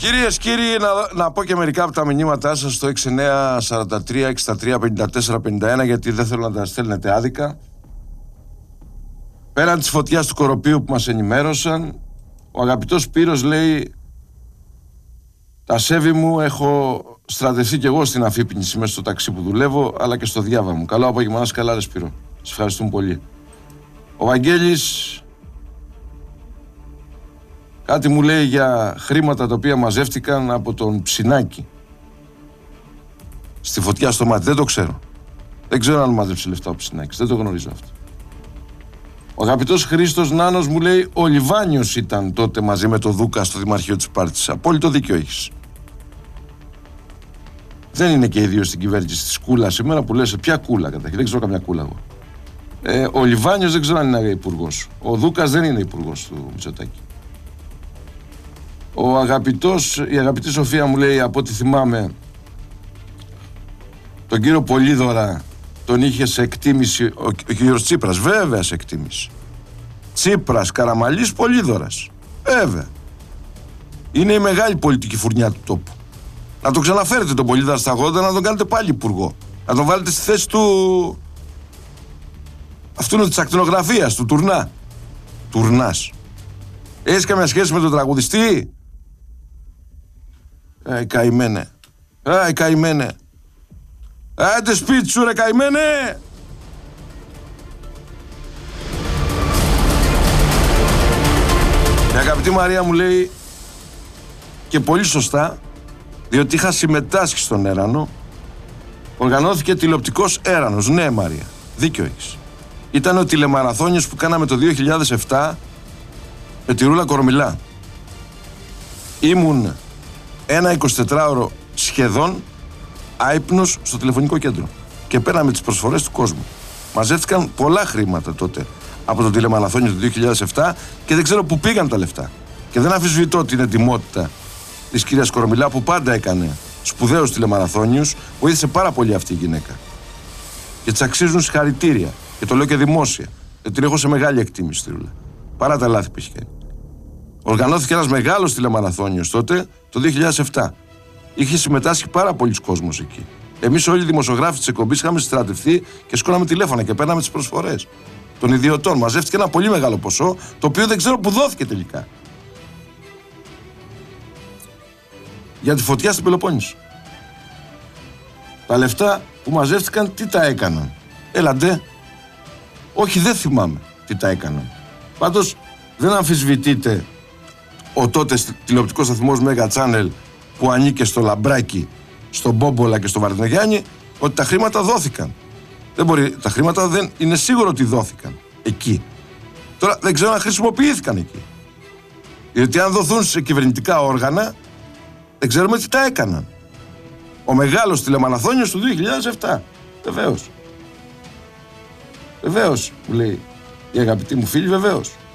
Κυρίες, κύριοι, να πω και μερικά από τα μηνύματά σας στο 6943-63-54-51, γιατί δεν θέλω να τα στέλνετε άδικα. Πέραν της φωτιάς του Κοροπίου που μας ενημέρωσαν, ο αγαπητός Σπύρος λέει: τα σέβη μου, έχω στρατευτεί κι εγώ στην Αφύπνιση μέσα στο ταξί που δουλεύω, αλλά και στο Διάβα μου. Καλό απόγευμα, να είσαι καλά, ρε Σπύρο. Σας ευχαριστούμε πολύ. Ο Βαγγέλης κάτι μου λέει για χρήματα τα οποία μαζεύτηκαν από τον Ψινάκη στη φωτιά στο μάτι. Δεν το ξέρω. Δεν ξέρω αν μάζεψε λεφτά ο Ψινάκης. Δεν το γνωρίζω αυτό. Ο αγαπητός Χρήστος Νάνος μου λέει: ο Λιβάνιος ήταν τότε μαζί με τον Δούκα στο Δημαρχείο της Σπάρτης. Απόλυτο δίκιο έχεις. Δεν είναι και οι δύο στην κυβέρνηση της κούλας σήμερα που λες ποια κούλα καταρχήν. Δεν ξέρω καμιά κούλα εγώ. Ο Λιβάνιος δεν ξέρω αν είναι υπουργός. Ο Δούκας δεν είναι υπουργός του Μητσοτάκη. Η αγαπητή Σοφία μου λέει: από ό,τι θυμάμαι, τον κύριο Πολύδωρα τον είχε σε εκτίμηση ο κύριος Τσίπρας. Βέβαια σε εκτίμηση. Τσίπρας, Καραμαλής, Πολύδωρας. Βέβαια. Είναι η μεγάλη πολιτική φουρνιά του τόπου. Να τον ξαναφέρετε τον Πολύδωρα στα 80, να τον κάνετε πάλι υπουργό. Να τον βάλετε στη θέση του αυτού της ακτινογραφίας, του Τουρνά. Τουρνάς. Έχεις καμία σχέση με τον τραγουδιστή? Καημένε. Καημένε. Άντε σπίτι σου ρε καημένε. Η αγαπητή Μαρία μου λέει, και πολύ σωστά, διότι είχα συμμετάσχει στον Έρανο, οργανώθηκε τηλεοπτικός Έρανος. Ναι Μαρία, δίκιο έχεις. Ήταν ο τηλεμαραθώνιος που κάναμε το 2007 με τη Ρούλα Κορομιλά. Ήμουν ένα 24ωρο σχεδόν άυπνος στο τηλεφωνικό κέντρο και πέραμε τις προσφορές του κόσμου. Μαζεύτηκαν πολλά χρήματα τότε από το τηλεμαραθώνιο του 2007 και δεν ξέρω πού πήγαν τα λεφτά. Και δεν αμφισβητώ την ετοιμότητα της κυρίας Κορομιλά που πάντα έκανε σπουδαίους τηλεμαραθώνιους. Βοήθησε πάρα πολύ αυτή η γυναίκα. Και της αξίζουν συγχαρητήρια. Και το λέω και δημόσια. Γιατί την έχω σε μεγάλη εκτίμηση στη Ρούλα. Παρά τα λάθη που έχει κάνει. Οργανώθηκε ένας μεγάλος τηλεμαραθώνιος τότε, το 2007. Είχε συμμετάσχει πάρα πολλοί κόσμος εκεί. Εμείς όλοι οι δημοσιογράφοι της εκπομπής είχαμε στρατευτεί και σκόναμε τηλέφωνα και παίρναμε τις προσφορές των ιδιωτών. Μαζεύτηκε ένα πολύ μεγάλο ποσό, το οποίο δεν ξέρω που δόθηκε τελικά. Για τη φωτιά στην Πελοπόννησο. Τα λεφτά που μαζεύτηκαν, τι τα έκαναν? Έλαντε. Όχι, δεν θυμάμαι τι τα έκαναν. Πάντως δεν αμφισβητείτε ο τότε τηλεοπτικός σταθμός Mega Channel που ανήκε στο Λαμπράκι, στον Μπόμπολα και στο Βαρδινογιάννη, ότι τα χρήματα δόθηκαν. Δεν μπορεί, τα χρήματα δεν είναι σίγουρο ότι δόθηκαν εκεί. Τώρα δεν ξέρω αν χρησιμοποιήθηκαν εκεί. Γιατί αν δοθούν σε κυβερνητικά όργανα, δεν ξέρουμε τι τα έκαναν. Ο μεγάλος τηλεμαραθώνιος του 2007. Βεβαίως. Βεβαίως, μου λέει η αγαπητή μου φίλη, βεβαίως.